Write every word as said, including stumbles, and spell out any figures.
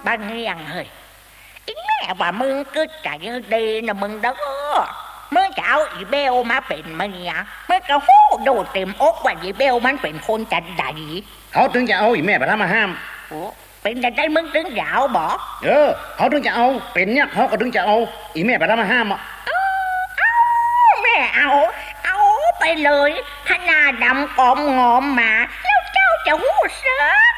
บ้านเงี้ยงเฮ้ยอีแม่ว่ามึงก็ใจดีนะมึงเด้อมึงจะเอาอีเบลมาเป็นเมียมึงก็หู้ดูเต็มอกว่าอีเบลมันเป็นคนจันใดเขาถึงจะเอาอีแม่ไปทำมาห้ามโอ้เป็นจันใดมึงถึงจะเอาบอกเออเขาถึงจะเอาเป็นเนี่ยเขาก็ถึงจะเอาอีแม่ไปทำมาห้ามอ่ะแม่เอาเอาไปเลยถ้าหน้าดำกอมงอมมาแล้วเจ้าจะหู้เสือ